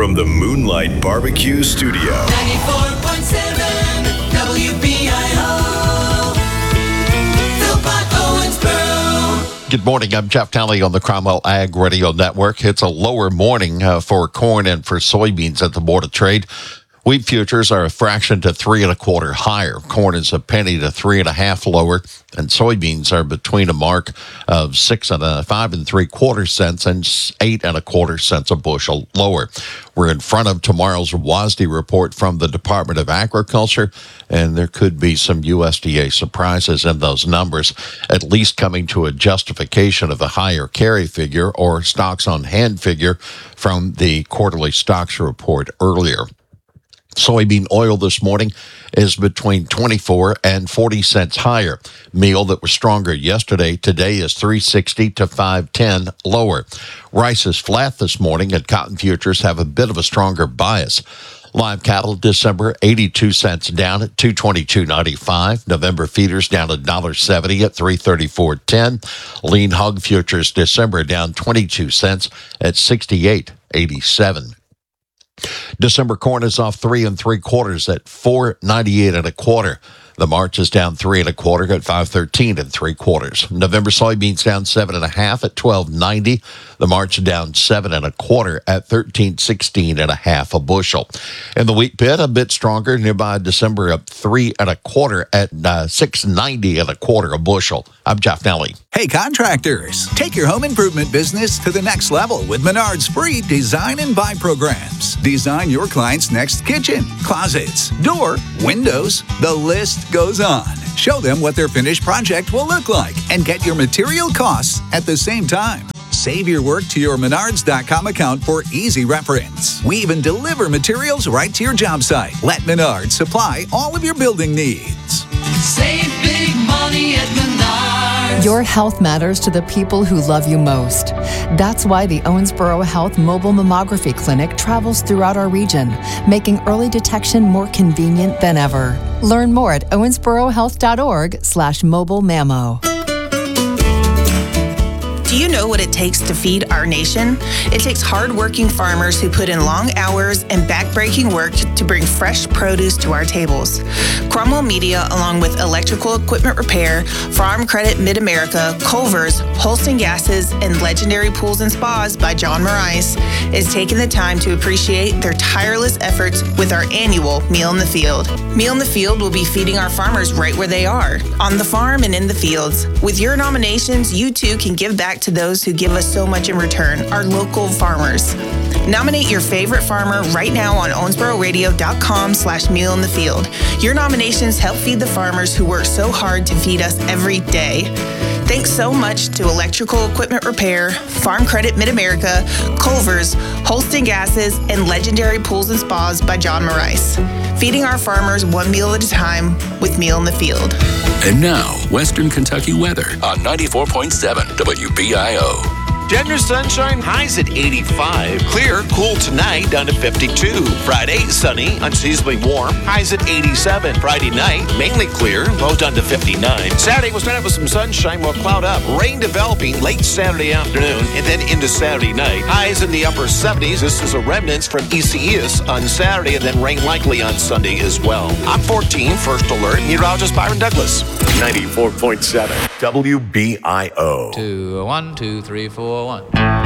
from the Moonlight Barbecue Studio. 94.7 WBIO. Philpott Owensboro. Good morning. I'm Jeff Talley on the Cromwell Ag Radio Network. It's a lower morning for corn and for soybeans at the Board of Trade. Wheat futures are a fraction to 3 1/4 higher. Corn is a penny to 3 1/2 lower, and soybeans are between a mark of 5 3/4 cents and 8 1/4 cents a bushel lower. We're in front of tomorrow's WASDE report from the Department of Agriculture, and there could be some USDA surprises in those numbers, at least coming to a justification of the higher carry figure or stocks on hand figure from the quarterly stocks report earlier. Soybean oil this morning is between 24 and 40 cents higher. Meal that was stronger yesterday, today is 360 to 510 lower. Rice is flat this morning, and cotton futures have a bit of a stronger bias. Live cattle December 82 cents down at 222.95. November feeders down $1.70 at 334.10. Lean hog futures December down 22 cents at 68.87. December corn is off 3 3/4 at 4.98 1/4. The March is down 3 1/4 at 5.13 3/4. November soybeans down 7 1/2 at 12.90. The March down 7 1/4 at 13.16 1/2 a bushel. In the wheat pit, a bit stronger. Nearby December up 3 1/4 at 6.90 1/4 a bushel. I'm Jeff Nelly. Hey contractors, take your home improvement business to the next level with Menard's free design and buy programs. Design your client's next kitchen, closets, door, windows. The list goes on. Show them what their finished project will look like and get your material costs at the same time. Save your work to your Menards.com account for easy reference. We even deliver materials right to your job site. Let Menards supply all of your building needs. Save big money at Menards. Your health matters to the people who love you most. That's why the Owensboro Health Mobile Mammography Clinic travels throughout our region, making early detection more convenient than ever. Learn more at owensborohealth.org/mobile mammo. Do you know what it takes to feed our nation? It takes hard-working farmers who put in long hours and back-breaking work to bring fresh produce to our tables. Cromwell Media, along with Electrical Equipment Repair, Farm Credit Mid-America, Culver's, Holston Gases, and Legendary Pools and Spas by John Morais, is taking the time to appreciate their tireless efforts with our annual Meal in the Field. Meal in the Field will be feeding our farmers right where they are, on the farm and in the fields. With your nominations, you too can give back to those who give us so much in return, our local farmers. Nominate your favorite farmer right now on owensbororadio.com/meal in the field. Your nominations help feed the farmers who work so hard to feed us every day. Thanks so much to Electrical Equipment Repair, Farm Credit Mid-America, Culver's, Holston Gases, and Legendary Pools and Spas by John Morais. Feeding our farmers one meal at a time with Meal in the Field. And now, Western Kentucky weather on 94.7 WBIO. Generous sunshine, highs at 85. Clear, cool tonight, down to 52. Friday, sunny, unseasonably warm, highs at 87. Friday night, mainly clear, low down to 59. Saturday, we'll start out with some sunshine, we'll cloud up. Rain developing late Saturday afternoon and then into Saturday night. Highs in the upper 70s. This is a remnants from Isaias on Saturday and then rain likely on Sunday as well. I'm 14, first alert, meteorologist Byron Douglas. 94.7 WBIO. 2, 1, 2, 3, 4, 1.